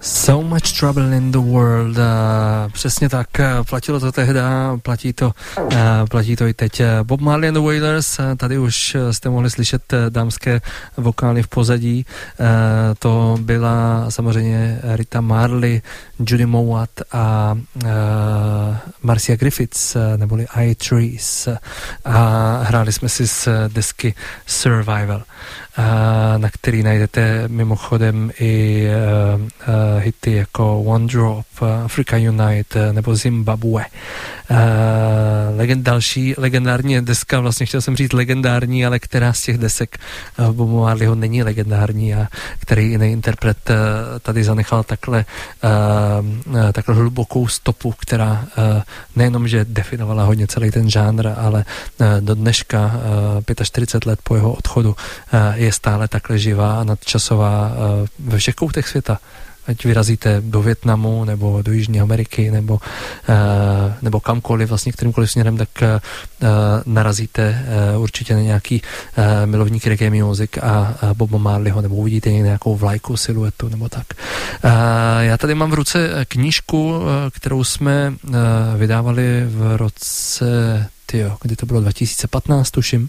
So much trouble in the world. Přesně tak, platilo to tehda, platí to i teď. Bob Marley and the Wailers, tady už jste mohli slyšet dámské vokály v pozadí. To byla samozřejmě Rita Marley, Judy Mowat a Marcia Griffiths, neboli I-Trees. A hráli jsme si z desky Survival, na který najdete mimochodem i hity jako One Drop, Africa Unite nebo Zimbabwe. Další legendární deska, vlastně chtěl jsem říct legendární, ale která z těch desek Boba Marleyho není legendární a který jiný interpret tady zanechal takhle hlubokou stopu, která nejenom, že definovala hodně celý ten žánr, ale do dneška 45 let po jeho odchodu je stále takhle živá a nadčasová ve všech koutech světa. Ať vyrazíte do Vietnamu, nebo do Jižní Ameriky, nebo kamkoliv, vlastně kterýmkoliv směrem, tak narazíte určitě na nějaký milovník reggae music a Boba Marleyho, nebo uvidíte nějakou vlajku, siluetu, nebo tak. Já tady mám v ruce knížku, kterou jsme vydávali v roce, kdy to bylo 2015, tuším,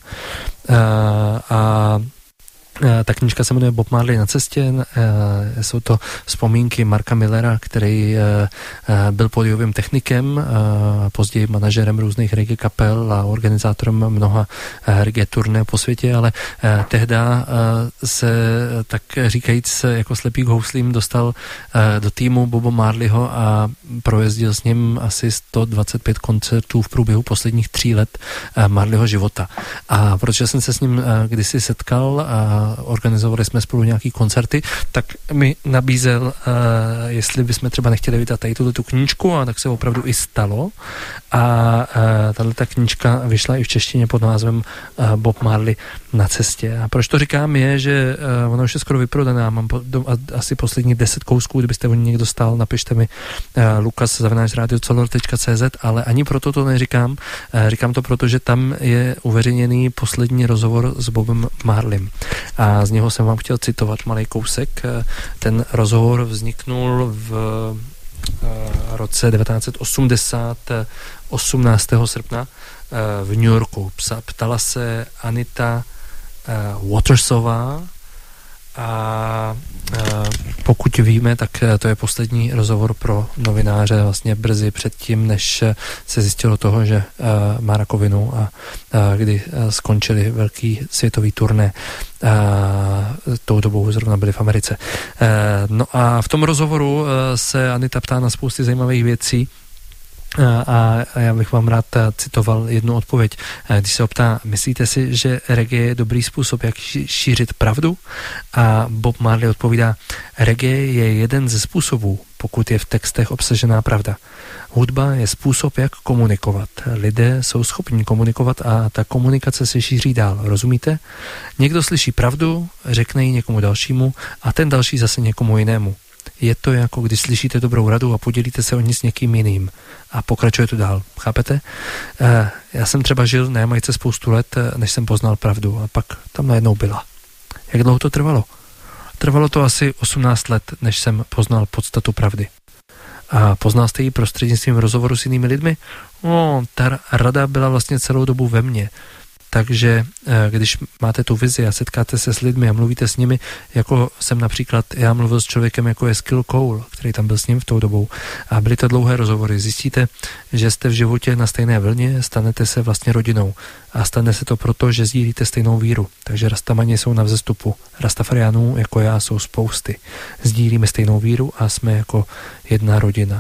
a ta knížka se jmenuje Bob Marley na cestě. Jsou to vzpomínky Marka Millera, který byl pódiovým technikem, později manažerem různých reggae kapel a organizátorem mnoha reggae turné po světě, ale tehda se, tak říkajíc, jako slepý k houslím dostal do týmu Boba Marleyho a projezdil s ním asi 125 koncertů v průběhu posledních 3 let Marleyho života. A protože jsem se s ním kdysi setkal a organizovali jsme spolu nějaký koncerty, tak mi nabízel, jestli bychom třeba nechtěli vydat tady tu knížku, a tak se opravdu i stalo. A tato knížka vyšla i v češtině pod názvem Bob Marley na cestě. A proč to říkám je, že ona už je skoro vyprodaná, mám asi posledních 10 kousků, kdybyste o ní někdo stál, napište mi lukas@radiocolor.cz, ale ani proto to neříkám. Říkám to proto, že tam je uveřejněný poslední rozhovor s Bobem Marleym. A z něho jsem vám chtěl citovat malý kousek. Ten rozhovor vzniknul v roce 1980, 18. srpna v New Yorku. Ptala se Anita Watersová a pokud víme, tak to je poslední rozhovor pro novináře vlastně brzy předtím, než se zjistilo toho, že má rakovinu a kdy skončili velký světový turné. Tou dobou zrovna byli v Americe. No a v tom rozhovoru se Anita ptá na spousty zajímavých věcí, a já bych vám rád citoval jednu odpověď. Když se optá, myslíte si, že reggae je dobrý způsob, jak šířit pravdu? A Bob Marley odpovídá, reggae je jeden ze způsobů, pokud je v textech obsažená pravda. Hudba je způsob, jak komunikovat. Lidé jsou schopni komunikovat a ta komunikace se šíří dál. Rozumíte? Někdo slyší pravdu, řekne ji někomu dalšímu a ten další zase někomu jinému. Je to jako když slyšíte dobrou radu a podělíte se o ní s někým jiným a pokračuje to dál. Chápete? Já jsem třeba žil na Jamajce spoustu let, než jsem poznal pravdu a pak tam najednou byla. Jak dlouho to trvalo? Trvalo to asi 18 let, než jsem poznal podstatu pravdy. A poznal jste ji prostřednictvím rozhovoru s jinými lidmi? Ta rada byla vlastně celou dobu ve mně. Takže když máte tu vizi a setkáte se s lidmi a mluvíte s nimi, jako jsem například, já mluvil s člověkem, jako je Skill Cole, který tam byl s ním v tou dobou, a byly to dlouhé rozhovory. Zjistíte, že jste v životě na stejné vlně, stanete se vlastně rodinou. A stane se to proto, že sdílíte stejnou víru. Takže Rastamani jsou na vzestupu. Rastafariánů, jako já, jsou spousty. Sdílíme stejnou víru a jsme jako jedna rodina.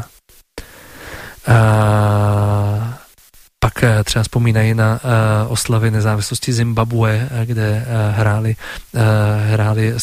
Pak třeba vzpomínají na oslavy nezávislosti Zimbabwe, kde hráli